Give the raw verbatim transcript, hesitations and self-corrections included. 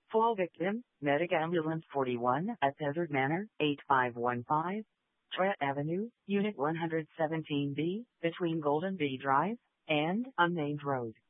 Fall victim, Medic Ambulance forty-one at Desert Manor, eight five one five, Trent Avenue, Unit one seventeen B, between Golden Bee Drive and Unnamed Road.